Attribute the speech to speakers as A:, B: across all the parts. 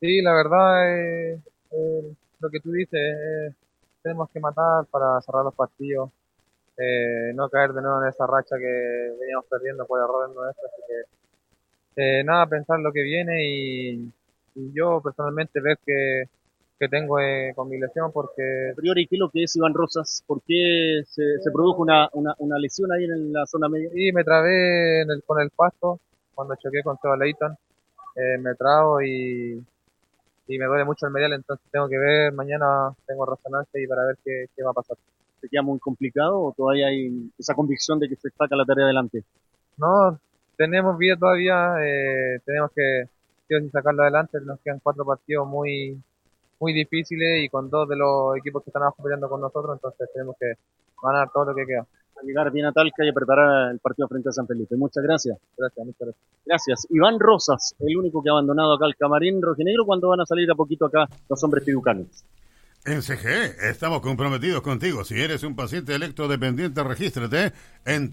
A: Sí, la verdad, lo que tú dices, tenemos que matar para cerrar los partidos, no caer de nuevo en esa racha que veníamos perdiendo por errores nuestros. Así que nada, pensar lo que viene y yo personalmente ver que tengo con mi lesión
B: A
A: porque
B: priori, ¿qué es lo que es Iván Rosas? ¿Por qué se produjo una lesión ahí en la zona media?
A: sí, me trabé con el pasto cuando choqué con Seba Leighton, me trabo y me duele mucho el medial, entonces tengo que ver, mañana tengo resonancia y para ver qué va a pasar.
B: ¿Se queda muy complicado o todavía hay esa convicción de que se saca la tarea adelante?
A: No, tenemos vida todavía, tenemos que sí o sí sacarlo adelante, nos quedan 4 partidos muy difíciles y con dos de los equipos que están abajo peleando con nosotros, entonces tenemos que ganar todo lo que queda.
B: A llegar bien a Talca y a preparar el partido frente a San Felipe. Muchas gracias.
A: Gracias, muchas gracias.
B: Gracias. Iván Rosas, el único que ha abandonado acá el camarín rojinegro. ¿Cuándo van a salir a poquito acá los hombres piducanos?
C: En CGE estamos comprometidos contigo. Si eres un paciente electrodependiente, regístrate en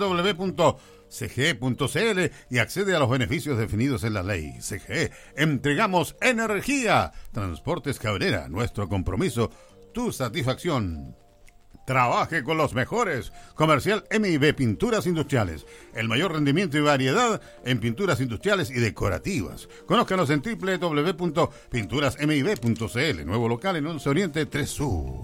C: www.cge.cl y accede a los beneficios definidos en la ley. CGE, entregamos energía. Transportes Cabrera, nuestro compromiso, tu satisfacción. Trabaje con los mejores. Comercial MIB Pinturas Industriales. El mayor rendimiento y variedad en pinturas industriales y decorativas. Conózcanos en www.pinturasmib.cl. Nuevo local en 11 Oriente 3 Sur.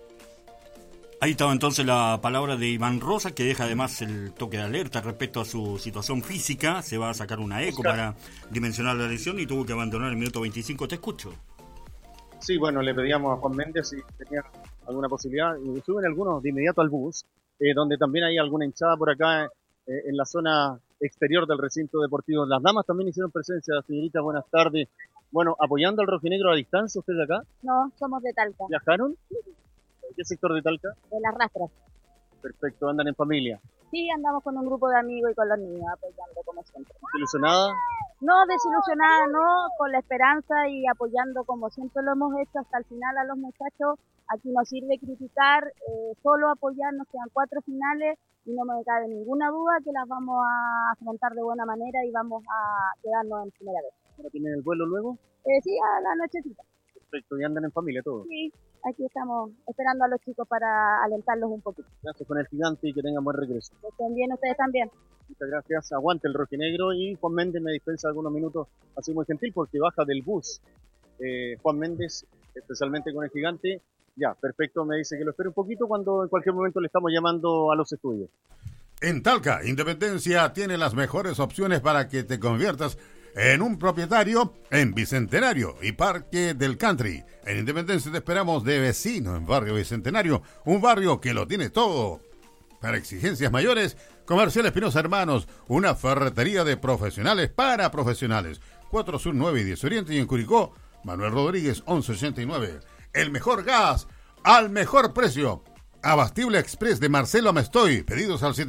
D: Ahí estaba entonces la palabra de Iván Rosa, que deja además el toque de alerta respecto a su situación física. Se va a sacar una eco para dimensionar la lesión y tuvo que abandonar el minuto 25. Te escucho.
B: Sí, bueno, le pedíamos a Juan Méndez si tenía alguna posibilidad. Y suben algunos de inmediato al bus, donde también hay alguna hinchada por acá en la zona exterior del recinto deportivo. Las damas también hicieron presencia. Señoritas, buenas tardes. Bueno, apoyando al rojinegro a distancia, ¿usted de acá?
E: No, somos de Talca,
B: ¿Viajaron? ¿En qué sector de Talca?
E: de las rastras.
B: Perfecto, andan en familia.
E: Sí, andamos con un grupo de amigos y con los niños apoyando como siempre.
B: ¿Ilusionada?
E: No desilusionada, no, con la esperanza y apoyando como siempre lo hemos hecho hasta el final a los muchachos. Aquí no sirve criticar, solo apoyar, nos quedan 4 finales y no me cabe ninguna duda que las vamos a afrontar de buena manera y vamos a quedarnos en primera vez.
B: ¿Para tener el vuelo luego?
E: Sí, a la nochecita.
B: Perfecto, y andan en familia todos.
E: Sí, aquí estamos esperando a los chicos para alentarlos un poquito.
B: Gracias con el gigante y que tengan buen regreso.
E: Que estén bien ustedes también.
B: Muchas gracias. Aguante el rojinegro y Juan Méndez me dispensa algunos minutos así muy gentil porque baja del bus. Juan Méndez, especialmente con el gigante. Ya, perfecto, me dice que lo espere un poquito cuando en cualquier momento le estamos llamando a los estudios.
C: En Talca, Independencia tiene las mejores opciones para que te conviertas en un propietario en Bicentenario y Parque del Country. En Independencia te esperamos de vecino en Barrio Bicentenario, un barrio que lo tiene todo. Para exigencias mayores, Comercial Espinosa Hermanos, una ferretería de profesionales para profesionales. 4 Sur 9 y 10 Oriente y en Curicó, Manuel Rodríguez 1189. El mejor gas al mejor precio. Abastible Express de Marcelo Amestoy. Pedidos al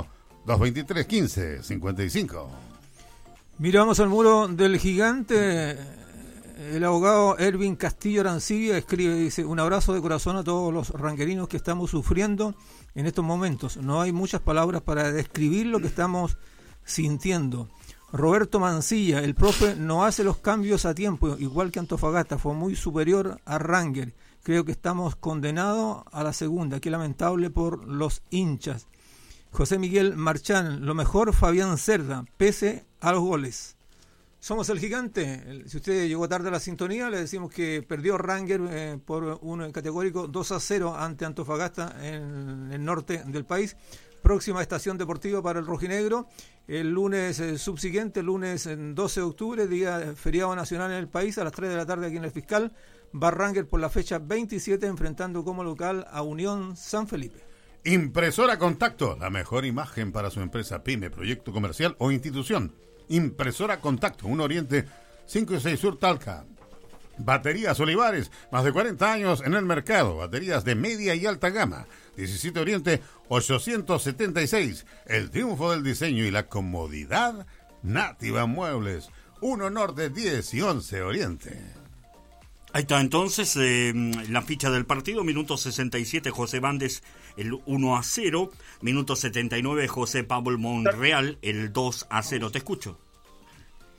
C: 71-223-1555.
F: Miramos al muro del gigante. El abogado Ervin Castillo Arancibia escribe, dice: un abrazo de corazón a todos los ranquerinos que estamos sufriendo en estos momentos. No hay muchas palabras para describir lo que estamos sintiendo. Roberto Mancilla, el profe no hace los cambios a tiempo, igual que Antofagasta, fue muy superior a Ranger. Creo que estamos condenados a la segunda. Qué lamentable por los hinchas. José Miguel Marchán, lo mejor Fabián Cerda, pese a los goles. Somos el gigante. Si usted llegó tarde a la sintonía, le decimos que perdió Ranger por un categórico 2-0 ante Antofagasta en el norte del país. Próxima estación deportiva para el rojinegro, el lunes subsiguiente, el lunes 12 de octubre, día feriado nacional en el país, a las 3 de la tarde aquí en el Fiscal. Va Ranger por la fecha 27, enfrentando como local a Unión San Felipe.
C: Impresora Contacto, la mejor imagen para su empresa, pyme, proyecto comercial o institución. Impresora Contacto, 1 Oriente, 5 y 6 Sur Talca. Baterías Olivares, más de 40 años en el mercado. Baterías de media y alta gama. 17 Oriente, 876. El triunfo del diseño y la comodidad. Nativa Muebles, 1 Norte, 10 y 11 Oriente.
D: Ahí está entonces la ficha del partido. Minuto 67, José Bandes, el 1-0. Minuto 79, José Pablo Monreal, el 2-0. Te escucho.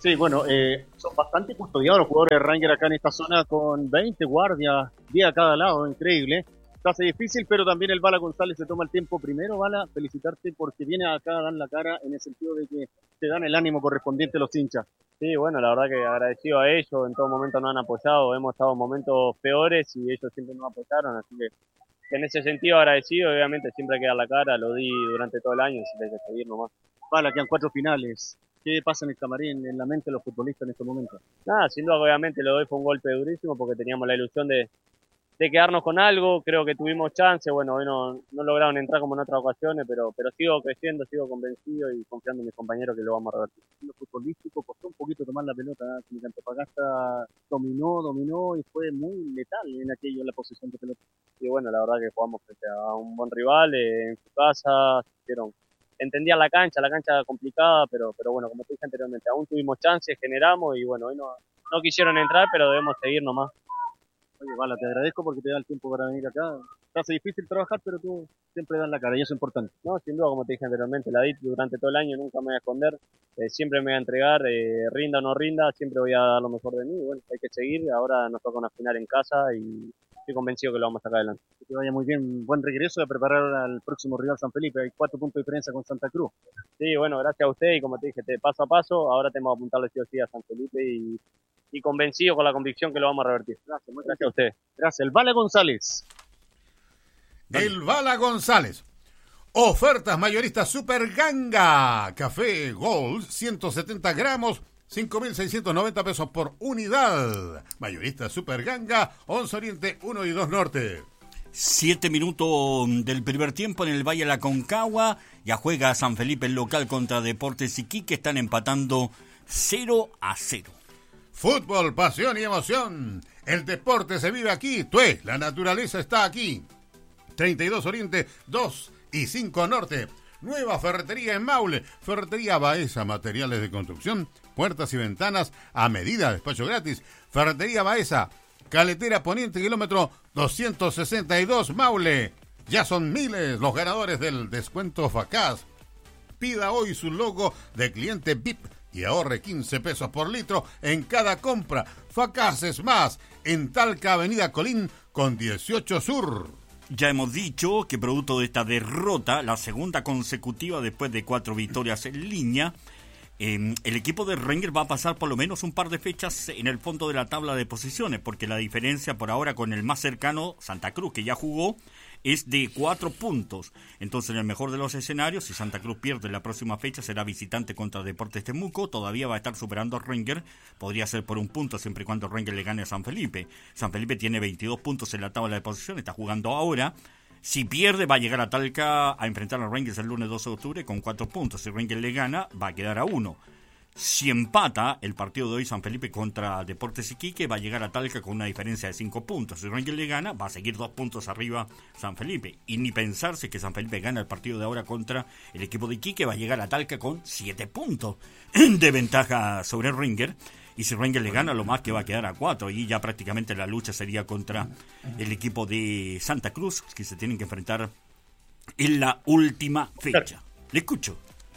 B: Sí, bueno, son bastante custodiados los jugadores de Ranger acá en esta zona con 20 guardias, 10 a cada lado, increíble. Se hace difícil, pero también el Bala González se toma el tiempo. Primero, Bala, felicitarte porque viene acá a dar la cara en el sentido de que te dan el ánimo correspondiente a los hinchas.
G: Sí, bueno, la verdad que agradecido a ellos, en todo momento nos han apoyado, hemos estado en momentos peores y ellos siempre nos apoyaron, así que en ese sentido agradecido, obviamente siempre hay que dar la cara, lo di durante todo el año, así que hay que seguir nomás.
B: Bala, quedan 4 finales. ¿Qué pasa en el camarín, en la mente de los futbolistas en estos momentos?
G: Nada, sin duda obviamente lo de hoy fue un golpe durísimo porque teníamos la ilusión de quedarnos con algo, creo que tuvimos chance, bueno, hoy no lograron entrar como en otras ocasiones, pero sigo creciendo, sigo convencido y confiando en mis compañeros que lo vamos a revertir.
B: Lo futbolístico costó un poquito tomar la pelota, ¿eh? Antofagasta dominó y fue muy letal en aquello, en la posesión de pelota.
G: Y bueno, la verdad que jugamos frente a un buen rival en su casa, entendían la cancha complicada, pero bueno, como te dije anteriormente, aún tuvimos chances, generamos y bueno, hoy no quisieron entrar, pero debemos seguir nomás.
B: Oye, Bala, te agradezco porque te da el tiempo para venir acá. Te hace difícil trabajar, pero tú siempre das la cara y eso es importante.
G: No, sin duda, como te dije anteriormente, la di durante todo el año, nunca me voy a esconder, siempre me voy a entregar, rinda o no rinda, siempre voy a dar lo mejor de mí. Bueno, hay que seguir, ahora nos toca una final en casa y estoy convencido que lo vamos a sacar adelante.
B: Que te vaya muy bien, buen regreso y a preparar al próximo rival San Felipe. Hay 4 puntos de diferencia con Santa Cruz.
G: Sí, bueno, gracias a usted y como te dije, paso a paso, ahora tenemos que apuntarle sí o sí a San Felipe y convencido con la convicción que lo vamos a revertir. Gracias a usted.
B: Gracias. El Bala González.
C: El Bala González. Ofertas mayoristas Super Ganga. Café Gold, 170 gramos, 5.690 pesos por unidad. Mayorista Super Ganga, 11 Oriente, 1 y 2 Norte.
D: 7 minutos del primer tiempo en el Valle de la Concagua. Ya juega San Felipe el local contra Deportes Iquique. Están empatando 0-0.
C: Fútbol, pasión y emoción. El deporte se vive aquí. La naturaleza está aquí. 32 Oriente, 2 y 5 Norte. Nueva ferretería en Maule. Ferretería Baeza, materiales de construcción, puertas y ventanas a medida, despacho gratis. Ferretería Baeza, Caletera Poniente, kilómetro 262 Maule. Ya son miles los ganadores del descuento Facaz. Pida hoy su logo de cliente VIP y ahorre 15 pesos por litro en cada compra. Facaz es más, en Talca, Avenida Colín con 18 Sur.
D: Ya hemos dicho que producto de esta derrota, la segunda consecutiva después de 4 victorias en línea, el equipo de Ranger va a pasar por lo menos un par de fechas en el fondo de la tabla de posiciones, porque la diferencia por ahora con el más cercano, Santa Cruz, que ya jugó, es de 4 puntos. Entonces, en el mejor de los escenarios, si Santa Cruz pierde la próxima fecha, será visitante contra Deportes Temuco. Todavía va a estar superando a Ranger. Podría ser por un punto, siempre y cuando Ranger le gane a San Felipe. San Felipe tiene 22 puntos en la tabla de posición, está jugando ahora. Si pierde, va a llegar a Talca a enfrentar a Rangers el lunes 12 de octubre con 4 puntos. Si Ranger le gana, va a quedar a 1. Si empata el partido de hoy San Felipe contra Deportes Iquique, va a llegar a Talca con una diferencia de 5 puntos. Si Ranger le gana, va a seguir 2 puntos arriba San Felipe. Y ni pensarse que San Felipe gana el partido de ahora contra el equipo de Iquique, va a llegar a Talca con 7 puntos de ventaja sobre Ranger. Y si Ranger le gana, lo más que va a quedar a 4. Y ya prácticamente la lucha sería contra el equipo de Santa Cruz, que se tienen que enfrentar en la última fecha. Le escucho.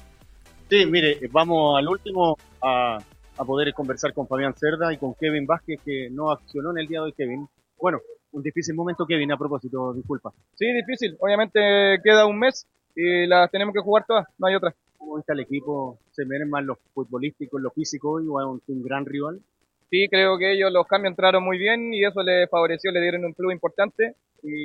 B: Sí, mire, vamos al último a poder conversar con Fabián Cerda y con Kevin Vázquez, que no accionó en el día de hoy, Kevin. Bueno, un difícil momento, Kevin, a propósito, disculpa.
A: Sí, difícil. Obviamente queda un mes y las tenemos que jugar todas, no hay otra.
B: ¿Cómo está el equipo? ¿Se ven más los futbolísticos, lo físico hoy o es un gran rival?
A: Sí, creo que ellos los cambios entraron muy bien y eso les favoreció, le dieron un plus importante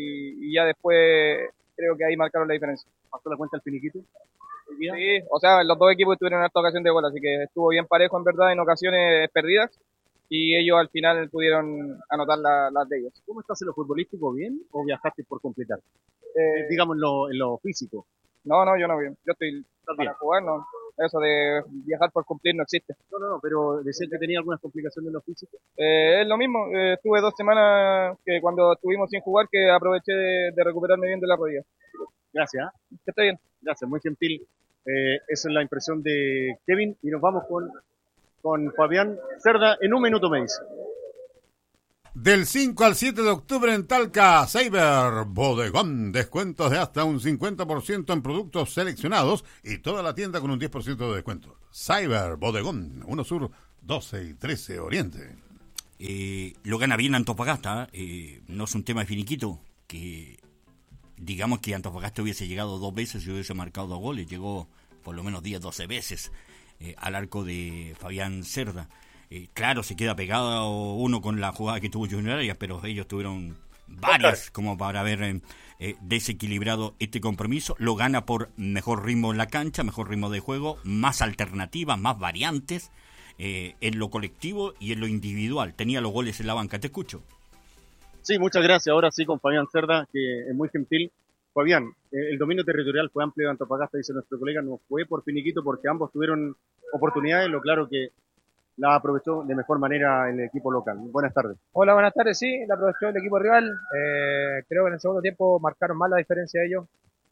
A: y ya después creo que ahí marcaron la diferencia.
B: ¿Pasó la cuenta el finiquito?
A: Sí, o sea, los dos equipos tuvieron harta ocasión de gol, así que estuvo bien parejo en verdad en ocasiones perdidas y ellos al final pudieron anotar las de ellos.
B: ¿Cómo estás en lo futbolístico? ¿Bien o viajaste por completar? Digamos en lo físico.
A: No, yo no, yo estoy para jugar, no. Eso de viajar por cumplir no existe.
B: No, pero decía que tenía algunas complicaciones en lo físico.
A: Es lo mismo, estuve 2 semanas que cuando estuvimos sin jugar que aproveché de recuperarme bien de la rodilla.
B: Gracias.
A: Que esté bien.
B: Gracias, muy gentil. Esa es la impresión de Kevin y nos vamos con Fabián Cerda en un minuto, me dice.
C: Del 5 al 7 de octubre en Talca, Cyber Bodegón. Descuentos de hasta un 50% en productos seleccionados y toda la tienda con un 10% de descuento. Cyber Bodegón, 1 Sur 12 y 13 Oriente.
D: Lo gana bien Antofagasta, no es un tema de finiquito, que digamos que Antofagasta hubiese llegado 2 veces y hubiese marcado 2 goles, llegó por lo menos 10, 12 veces al arco de Fabián Cerda. Claro, se queda pegado uno con la jugada que tuvo Junior Arias, pero ellos tuvieron varias como para haber desequilibrado este compromiso. Lo gana por mejor ritmo en la cancha, mejor ritmo de juego, más alternativas, más variantes en lo colectivo y en lo individual. Tenía los goles en la banca. Te escucho.
B: Sí, muchas gracias. Ahora sí con Fabián Cerda, que es muy gentil. Fabián, el dominio territorial fue amplio de Antofagasta, dice nuestro colega, no fue por finiquito porque ambos tuvieron oportunidades, lo claro que la aprovechó de mejor manera el equipo local. Buenas tardes.
A: Hola, buenas tardes, sí, la aprovechó el equipo rival. Creo que en el segundo tiempo marcaron más la diferencia de ellos.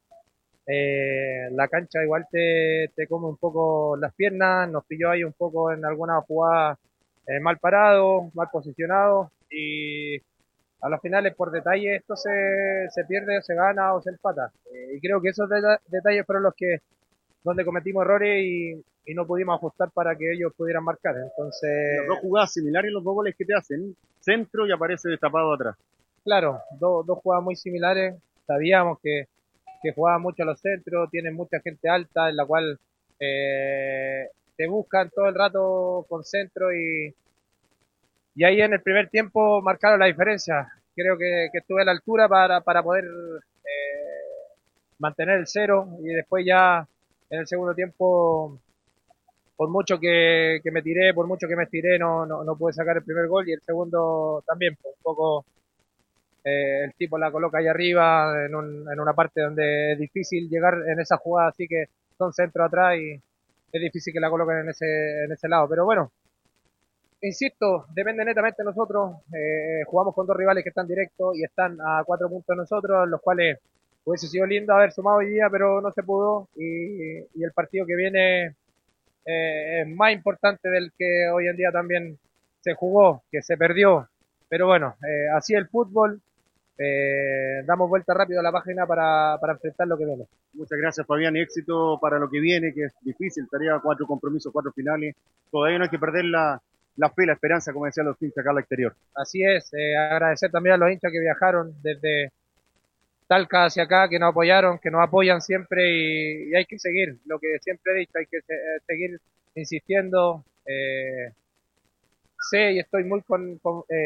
A: La cancha igual te come un poco las piernas, nos pilló ahí un poco en alguna jugada mal parado, mal posicionado, y a las finales por detalle esto se pierde o se gana o se empata. Y creo que esos detalles fueron los que donde cometimos errores y no pudimos ajustar para que ellos pudieran marcar. Entonces,
B: las dos jugadas similares, los dos goles que te hacen, centro y aparece destapado atrás.
A: Claro, dos jugadas muy similares. Sabíamos que jugaban mucho a los centros, tienen mucha gente alta, en la cual te buscan todo el rato con centro y ahí en el primer tiempo marcaron la diferencia. Creo que estuve a la altura para poder mantener el 0 y después ya en el segundo tiempo, por mucho que me tiré, por mucho que me estiré, no pude sacar el primer gol y el segundo también, un poco el tipo la coloca ahí arriba en una parte donde es difícil llegar en esa jugada, así que son centros atrás y es difícil que la coloquen en ese lado, pero bueno, insisto, depende netamente de nosotros. Jugamos con 2 rivales que están directos y están a 4 puntos de nosotros, los cuales hubiese sido lindo haber sumado hoy día, pero no se pudo, y el partido que viene es más importante del que hoy en día también se jugó, que se perdió, pero bueno, así es el fútbol. Damos vuelta rápido a la página para enfrentar lo que viene.
B: Muchas gracias, Fabián, y éxito para lo que viene, que es difícil, tarea 4 compromisos, 4 finales, todavía no hay que perder la fe, la esperanza, como decían los hinchas acá al exterior.
A: Así es, agradecer también a los hinchas que viajaron desde Talca hacia acá, que nos apoyaron, que nos apoyan siempre, y hay que seguir, lo que siempre he dicho, hay que seguir insistiendo. Sé y estoy muy con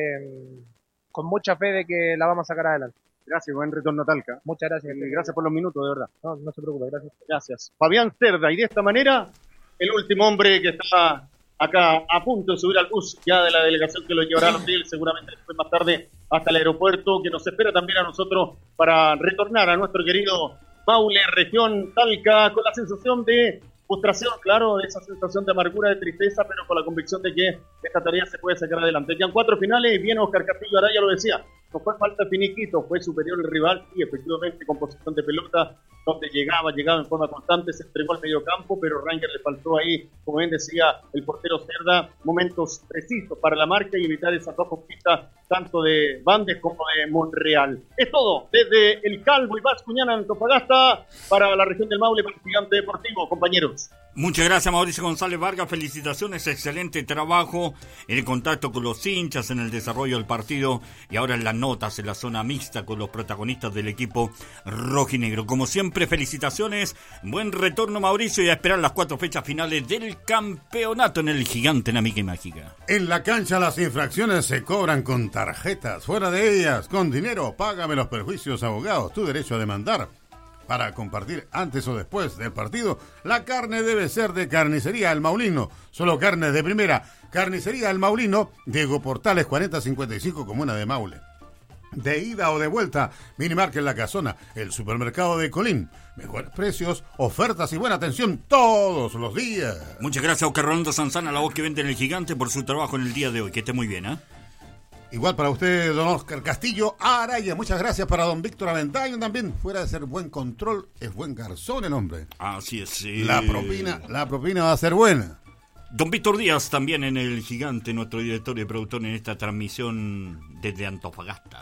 A: mucha fe de que la vamos a sacar adelante.
B: Gracias, buen retorno a Talca.
A: Muchas gracias.
B: Gracias por los minutos, de verdad.
A: No se preocupe, gracias.
B: Gracias. Fabián Cerda, y de esta manera, el último hombre que está acá a punto de subir al bus ya de la delegación que lo llevará a los hotel, seguramente después más tarde hasta el aeropuerto, que nos espera también a nosotros para retornar a nuestro querido Maule, región Talca, con la sensación de frustración, claro, de esa sensación de amargura, de tristeza, pero con la convicción de que esta tarea se puede sacar adelante. Quedan 4 finales y bien Oscar Castillo Araya lo decía, no fue falta de finiquito, fue superior el rival y efectivamente con posición de pelota, donde llegaba en forma constante, se entregó al medio campo, pero Ranger le faltó ahí, como bien decía el portero Cerda, momentos precisos para la marca y evitar esas 2 conquistas, tanto de Bandes como de Monreal. Es todo, desde el Calvo y Bascuñana, Antofagasta, para la región del Maule, para el Gigante Deportivo, compañeros.
D: Muchas gracias, Mauricio González Vargas, felicitaciones, excelente trabajo en el contacto con los hinchas, en el desarrollo del partido y ahora en las notas, en la zona mixta con los protagonistas del equipo rojinegro. Como siempre, felicitaciones, buen retorno, Mauricio, y a esperar las 4 fechas finales del campeonato en el Gigante Námica y Mágica.
C: En la cancha las infracciones se cobran con tarjetas, fuera de ellas, con dinero, págame los perjuicios, abogados, tu derecho a demandar. Para compartir antes o después del partido, la carne debe ser de Carnicería El Maulino. Solo carne de primera. Carnicería El Maulino, Diego Portales 4055, Comuna de Maule. De ida o de vuelta, Minimarket La Casona, el supermercado de Colín. Mejores precios, ofertas y buena atención todos los días.
D: Muchas gracias a Oscar Rolando Sanzana, la voz que vende en el Gigante, por su trabajo en el día de hoy. Que esté muy bien, ¿eh?
C: Igual para usted, don Oscar Castillo Araya. Muchas gracias para don Víctor Aventayo también. Fuera de ser buen control, es buen garzón el hombre.
D: Así es, sí.
C: La propina va a ser buena.
D: Don Víctor Díaz también en el Gigante, nuestro director y productor en esta transmisión desde Antofagasta.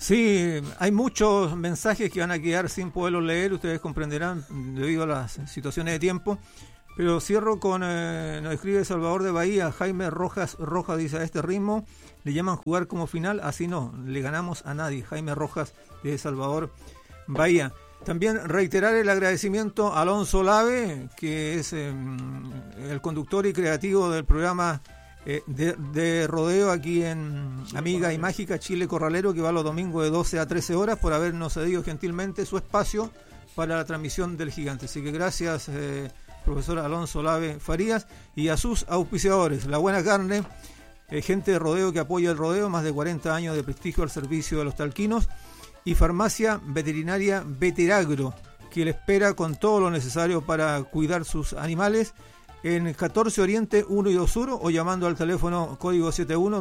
F: Sí, hay muchos mensajes que van a quedar sin poderlos leer, ustedes comprenderán debido a las situaciones de tiempo. Pero cierro con, nos escribe Salvador de Bahía, Jaime Rojas dice, a este ritmo le llaman jugar como final, así no, le ganamos a nadie. Jaime Rojas de Salvador Bahía. También reiterar el agradecimiento a Alonso Lave, que es el conductor y creativo del programa de rodeo aquí en Amiga y Mágica Chile Corralero, que va los domingos de 12 a 13 horas, por habernos cedido gentilmente su espacio para la transmisión del Gigante. Así que gracias, profesor Alonso Lave Farías, y a sus auspiciadores, La Buena Carne, gente de rodeo que apoya el rodeo, más de 40 años de prestigio al servicio de los talquinos, y Farmacia Veterinaria Veteragro, que le espera con todo lo necesario para cuidar sus animales en 14 Oriente 1 y 2 Sur, o llamando al teléfono código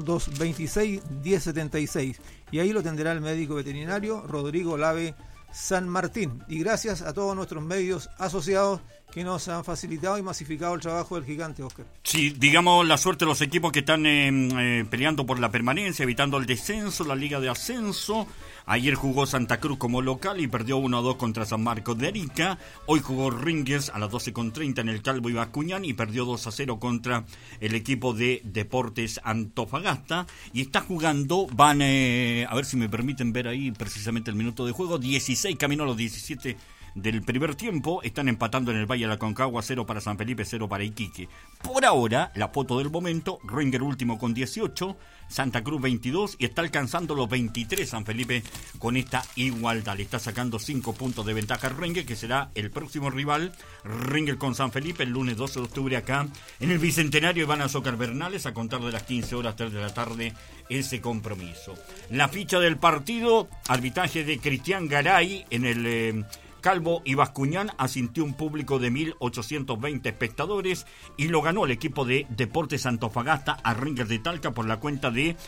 F: 71-226-1076, y ahí lo atenderá el médico veterinario Rodrigo Lave San Martín. Y gracias a todos nuestros medios asociados que nos han facilitado y masificado el trabajo del Gigante, Oscar.
D: Sí, digamos la suerte de los equipos que están peleando por la permanencia, evitando el descenso, la Liga de Ascenso. Ayer jugó Santa Cruz como local y perdió 1-2 contra San Marcos de Arica. Hoy jugó Rangers a las 12:30 en el Calvo y Bascuñán y perdió 2-0 contra el equipo de Deportes Antofagasta. Y está jugando, van, a ver si me permiten ver ahí precisamente el minuto de juego, 16 camino a los 17 del primer tiempo. Están empatando en el Valle de la Concagua, 0 para San Felipe, 0 para Iquique. Por ahora, la foto del momento, Rangers último con 18, Santa Cruz 22, y está alcanzando los 23 San Felipe con esta igualdad. Le está sacando 5 puntos de ventaja a Rangers, que será el próximo rival, Rangers con San Felipe, el lunes 12 de octubre acá en el Bicentenario Iván Azócar Bernales, a contar de las 15 horas, 3 de la tarde, ese compromiso. La ficha del partido, arbitraje de Cristian Garay en el Calvo y Bascuñán, asintió un público de 1.820 espectadores y lo ganó el equipo de Deportes Antofagasta a Rangers de Talca por la cuenta de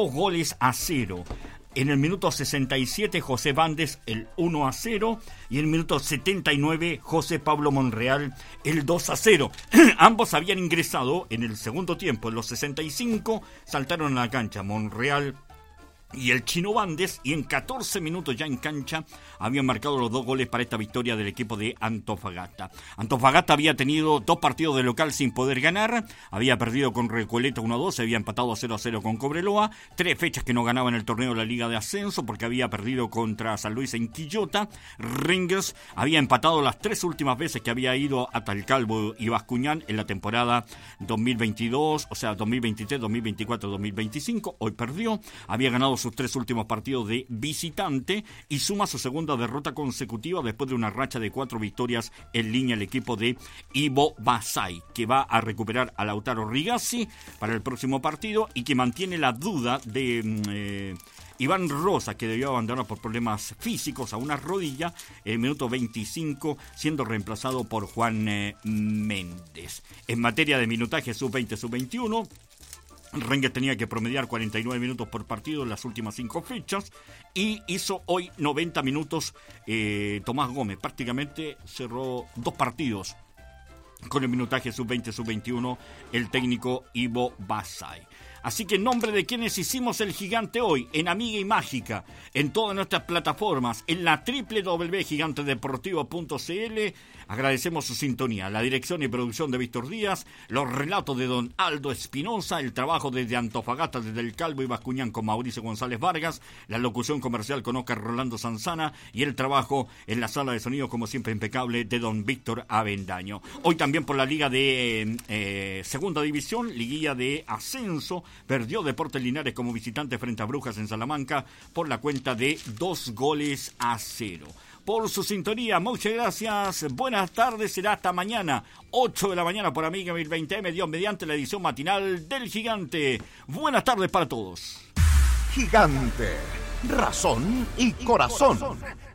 D: 2-0. En el minuto 67, José Bandes el 1-0 y en el minuto 79, José Pablo Monreal el 2-0. Ambos habían ingresado en el segundo tiempo. En los 65 saltaron a la cancha Monreal y el Chino Bandes, y en 14 minutos ya en cancha habían marcado los 2 goles para esta victoria del equipo de Antofagasta. Antofagasta había tenido 2 partidos de local sin poder ganar, había perdido con Recoleta 1-2, se había empatado 0-0 con Cobreloa, 3 fechas que no ganaba en el torneo de la Liga de Ascenso porque había perdido contra San Luis en Quillota. Rangers había empatado las 3 últimas veces que había ido hasta el Calvo y Bascuñán en la temporada 2022, o sea 2023, 2024, 2025, hoy perdió, había ganado sus 3 últimos partidos de visitante y suma su segunda derrota consecutiva después de una racha de 4 victorias en línea el equipo de Ivo Basay, que va a recuperar a Lautaro Rigazzi para el próximo partido y que mantiene la duda de Iván Rosa, que debió abandonar por problemas físicos a una rodilla en el minuto 25, siendo reemplazado por Juan Méndez. En materia de minutaje sub-20, sub-21, Rangers tenía que promediar 49 minutos por partido en las últimas 5 fechas y hizo hoy 90 minutos Tomás Gómez. Prácticamente cerró 2 partidos con el minutaje sub-20, sub-21 el técnico Ivo Basay. Así que en nombre de quienes hicimos el Gigante hoy, en Amiga y Mágica, en todas nuestras plataformas, en la www.gigantedeportivo.cl, agradecemos su sintonía, la dirección y producción de Víctor Díaz, los relatos de don Aldo Espinosa, el trabajo desde Antofagasta, desde el Calvo y Bascuñán con Mauricio González Vargas, la locución comercial con Oscar Rolando Sanzana y el trabajo en la sala de sonido, como siempre impecable, de don Víctor Avendaño. Hoy también por la Liga de Segunda División, Liguilla de Ascenso, perdió Deportes Linares como visitante frente a Brujas en Salamanca por la cuenta de 2-0. Por su sintonía, muchas gracias, buenas tardes, será hasta mañana, 8 de la mañana por Amiga 1020M, Dios mediante, la edición matinal del Gigante. Buenas tardes para todos.
H: Gigante, razón y corazón.